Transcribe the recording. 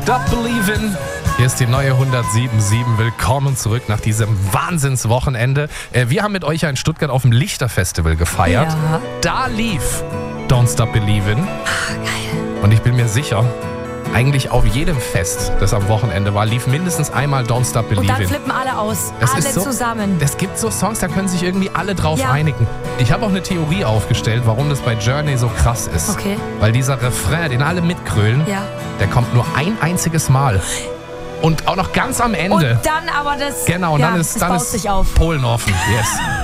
Stop Believin'. Hier ist die neue 107.7. Willkommen zurück nach diesem Wahnsinnswochenende. Wir haben mit euch ja in Stuttgart auf dem Lichterfestival gefeiert. Ja. Da lief Don't Stop Believin'. Geil. Und ich bin mir sicher, eigentlich auf jedem Fest, das am Wochenende war, lief mindestens einmal Don't Stop Und dann Believin'. flippen alle aus. Das alle ist so, zusammen. Es gibt so Songs, da können sich irgendwie alle drauf Ja. einigen. Ich habe auch eine Theorie aufgestellt, warum das bei Journey so krass ist. Okay. Weil dieser Refrain, den alle mitgrölen, Ja. der kommt nur ein einziges Mal. Und auch noch ganz am Ende. Und dann aber das. Genau, und ja, dann es ist baut sich auf. Polen offen. Yes.